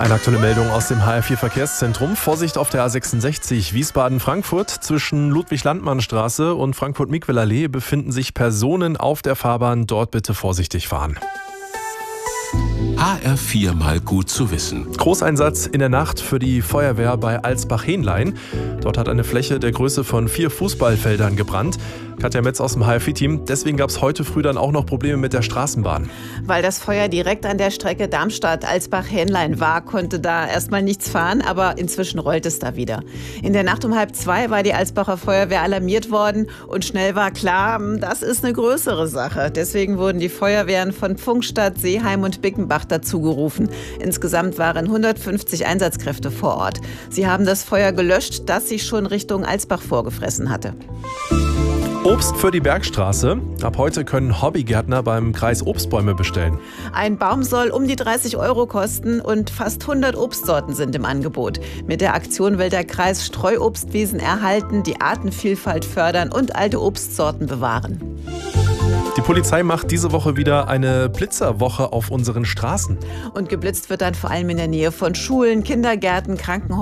Eine aktuelle Meldung aus dem HR4 Verkehrszentrum. Vorsicht auf der A66 Wiesbaden-Frankfurt. Zwischen Ludwig-Landmann-Straße und Frankfurt-Miquel-Allee befinden sich Personen auf der Fahrbahn. Dort bitte vorsichtig fahren. HR4 mal gut zu wissen. Großeinsatz in der Nacht für die Feuerwehr bei Alsbach-Hähnlein. Dort hat eine Fläche der Größe von 4 Fußballfeldern gebrannt. Katja Metz aus dem HR4-Team. Deswegen gab es heute früh dann auch noch Probleme mit der Straßenbahn. Weil das Feuer direkt an der Strecke Darmstadt-Alsbach-Hähnlein war, konnte da erstmal nichts fahren, aber inzwischen rollt es da wieder. In der Nacht um 1:30 war die Alsbacher Feuerwehr alarmiert worden und schnell war klar, das ist eine größere Sache. Deswegen wurden die Feuerwehren von Pfungstadt, Seeheim und Bickenbach dazu gerufen. Insgesamt waren 150 Einsatzkräfte vor Ort. Sie haben das Feuer gelöscht, das sich schon Richtung Alsbach vorgefressen hatte. Obst für die Bergstraße. Ab heute können Hobbygärtner beim Kreis Obstbäume bestellen. Ein Baum soll um die 30 € kosten und fast 100 Obstsorten sind im Angebot. Mit der Aktion will der Kreis Streuobstwiesen erhalten, die Artenvielfalt fördern und alte Obstsorten bewahren. Die Polizei macht diese Woche wieder eine Blitzerwoche auf unseren Straßen. Und geblitzt wird dann vor allem in der Nähe von Schulen, Kindergärten, Krankenhäusern